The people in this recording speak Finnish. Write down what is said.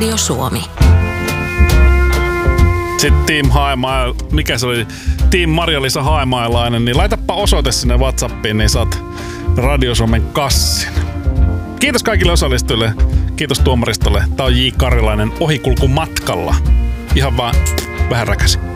Radio Suomi. Sitten Team Marja-Liisa Haemailainen, niin laitapa osoite sinne WhatsAppiin, niin saat Radio Suomen kassin. Kiitos kaikille osallistujille. Kiitos tuomaristolle. Tää on J. Karilainen ohikulkumatkalla. Ihan vaan vähän räkäsi.